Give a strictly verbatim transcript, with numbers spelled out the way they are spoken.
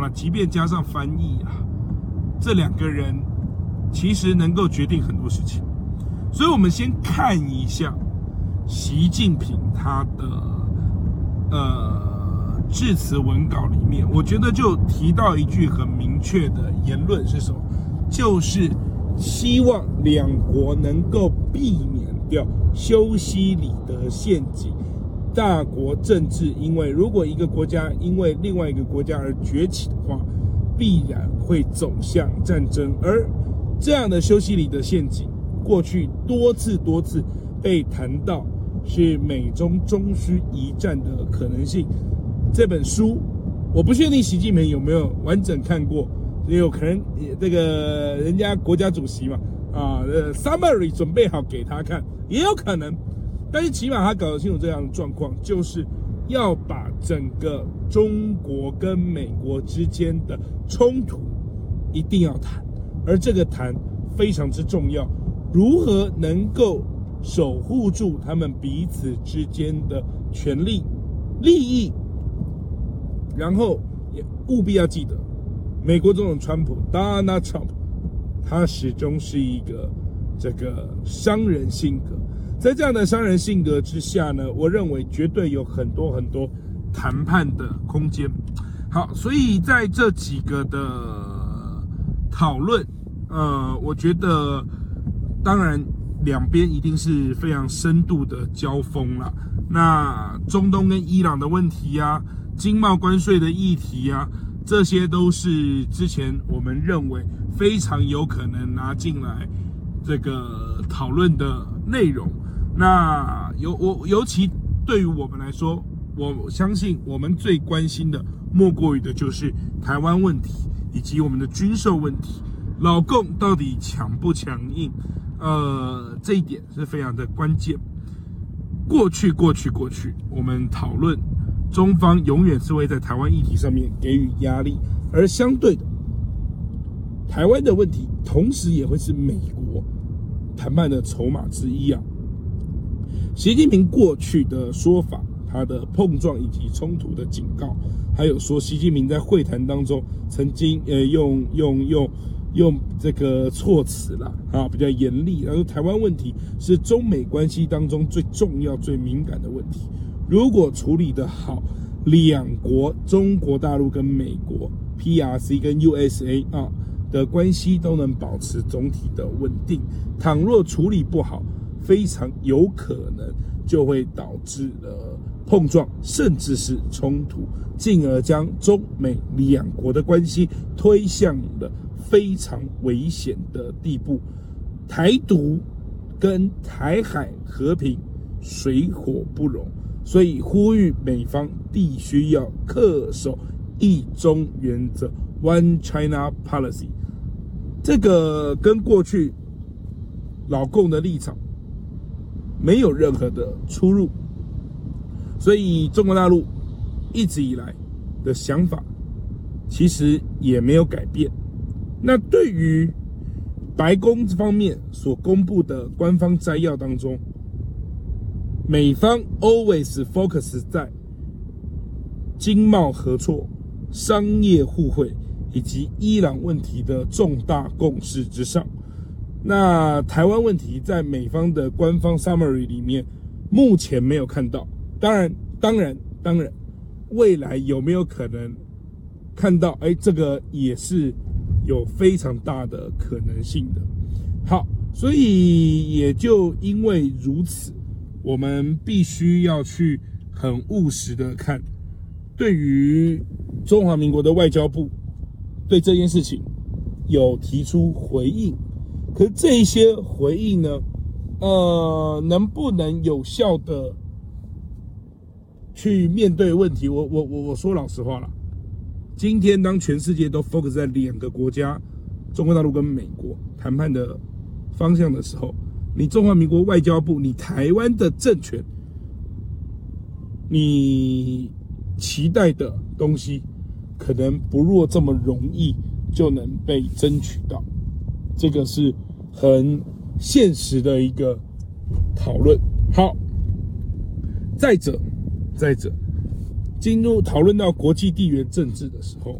了，即便加上翻译啊，这两个人其实能够决定很多事情。所以我们先看一下习近平他的呃致辞文稿里面，我觉得就提到一句很明确的言论是什么？就是希望两国能够避免掉修昔里德陷阱。大国政治，因为如果一个国家因为另外一个国家而崛起的话，必然会走向战争。而这样的修昔里德陷阱，过去多次多次被谈到是美中终须一战的可能性。这本书我不确定习近平有没有完整看过，也有可能这个人家国家主席嘛，啊，呃 ，summary 准备好给他看，也有可能。但是起码他搞得清楚这样的状况，就是要把整个中国跟美国之间的冲突一定要谈，而这个谈非常之重要，如何能够守护住他们彼此之间的权利、利益，然后也务必要记得，美国总统川普 Donald Trump， 他始终是一个这个商人性格。在这样的商人性格之下呢，我认为绝对有很多很多谈判的空间。好，所以在这几个的讨论，呃，我觉得当然两边一定是非常深度的交锋啦。那中东跟伊朗的问题啊，经贸关税的议题啊，这些都是之前我们认为非常有可能拿进来这个讨论的内容。那尤我尤其对于我们来说，我相信我们最关心的莫过于的就是台湾问题以及我们的军售问题，老共到底强不强硬？呃，这一点是非常的关键。过去过去过去，我们讨论中方永远是会在台湾议题上面给予压力，而相对的，台湾的问题同时也会是美国谈判的筹码之一啊。习近平过去的说法，他的碰撞以及冲突的警告，还有说习近平在会谈当中曾经呃用用用用这个措辞啦啊比较严厉，他说台湾问题是中美关系当中最重要最敏感的问题，如果处理得好，两国中国大陆跟美国 P R C 跟 U S A 啊的关系都能保持总体的稳定，倘若处理不好，非常有可能就会导致了碰撞，甚至是冲突，进而将中美两国的关系推向了非常危险的地步。台独跟台海和平水火不容，所以呼吁美方必须要恪守一中原则 One China Policy。 这个跟过去老共的立场没有任何的出入，所以中国大陆一直以来的想法其实也没有改变。那对于白宫方面所公布的官方摘要当中，美方 always focus 在经贸合作、商业互惠以及伊朗问题的重大共识之上。那台湾问题在美方的官方 summary 里面目前没有看到，当然当然当然未来有没有可能看到，哎，这个也是有非常大的可能性的。好，所以也就因为如此，我们必须要去很务实的看，对于中华民国的外交部对这件事情有提出回应，可是这些回应呢，呃，能不能有效的去面对问题？我我我我说老实话了，今天当全世界都 focus 在两个国家，中国大陆跟美国谈判的方向的时候，你中华民国外交部，你台湾的政权，你期待的东西，可能不若这么容易就能被争取到。这个是很现实的一个讨论。好，再者，再者，进入讨论到国际地缘政治的时候，